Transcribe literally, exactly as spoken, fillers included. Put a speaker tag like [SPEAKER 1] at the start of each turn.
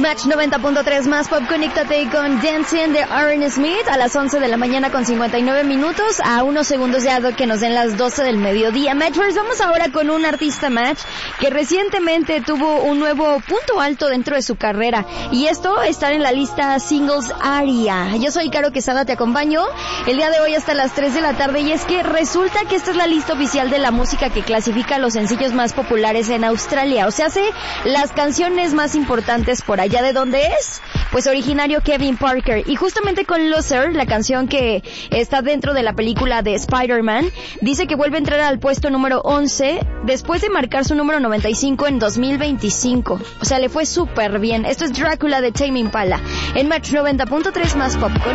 [SPEAKER 1] Match noventa punto tres más pop, conéctate con Dancing de Aaron Smith a las once de la mañana con cincuenta y nueve minutos, a unos segundos ya de que nos den las doce del mediodía. Matchers, vamos ahora con un artista Match que recientemente tuvo un nuevo punto alto dentro de su carrera, y esto está en la lista Singles Aria. Yo soy Caro Quesada, te acompaño el día de hoy hasta las tres de la tarde, y es que resulta que esta es la lista oficial de la música que clasifica los sencillos más populares en Australia, o sea, hace las canciones más importantes por allá. ¿De dónde es? Pues originario Kevin Parker, y justamente con Loser, la canción que está dentro de la película de Spider-Man, dice que vuelve a entrar al puesto número once después de marcar su número noventa y cinco en dos mil veinticinco, o sea, le fue súper bien. Esto es Drácula de Tame Impala en Match noventa punto tres más Popcorn.